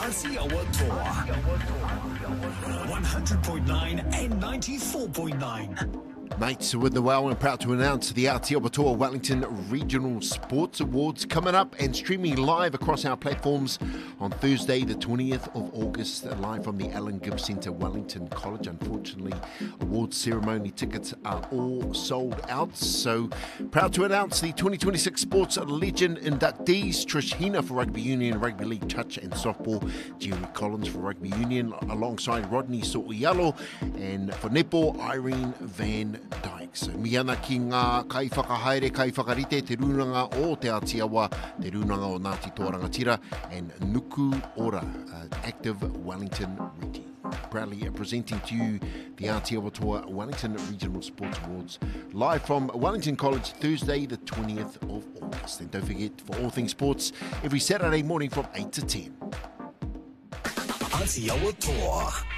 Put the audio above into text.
Aotearoa Toa 100.9 and 94.9. Mates with the well and proud to announce the Aotearoa Toa Wellington Regional Sports Awards coming up and streaming live across our platforms on Thursday the 20th of August, live from the Allen Gibbs Centre, Wellington College. Unfortunately, awards ceremony tickets are all sold out, so proud to announce the 2026 Sports Legend inductees: Trish Hina for Rugby Union, Rugby League Touch and Softball, Jerry Collins for Rugby Union, alongside Rodney So'oialo, and for netball, Irene Van Dyke. So miana ki ngā kai whakahaere, kai whakarite, te runanga o te Aotearoa, te runanga o Ngāti Toa Rangatira, and Nuku Ora, active Wellington Reti. Proudly presenting to you the Aotearoa Toa Wellington Regional Sports Awards, live from Wellington College, Thursday the 20th of August. And don't forget, for all things sports, every Saturday morning from 8 to 10. Aotearoa Toa.